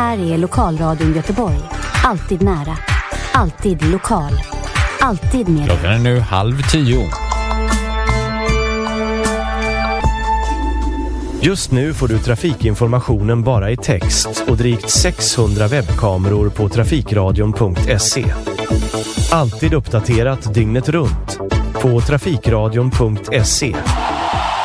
här är Lokalradion Göteborg. Alltid nära. Alltid lokal. Alltid med. Klockan är nu 9:30. Just nu får du trafikinformationen bara i text och drygt 600 webbkameror på trafikradion.se. Alltid uppdaterat dygnet runt på trafikradion.se.